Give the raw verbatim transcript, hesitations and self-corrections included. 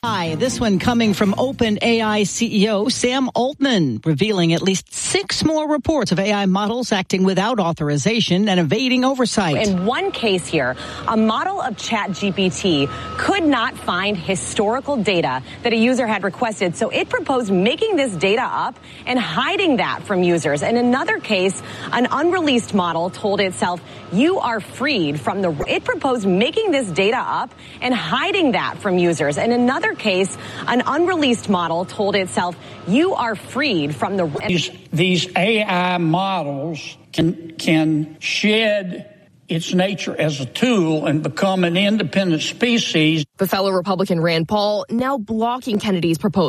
Hi, this one coming from OpenAI C E O Sam Altman, revealing at least six more reports of A I models acting without authorization and evading oversight. In one case here, a model of ChatGPT could not find historical data that a user had requested, so it proposed making this data up and hiding that from users. In another case, an unreleased model told itself, you are freed from the... It proposed making this data up and hiding that from users. In another case, an unreleased model told itself, you are freed from the... These, these A I models can, can shed its nature as a tool and become an independent species. But fellow Republican Rand Paul now blocking Kennedy's proposal.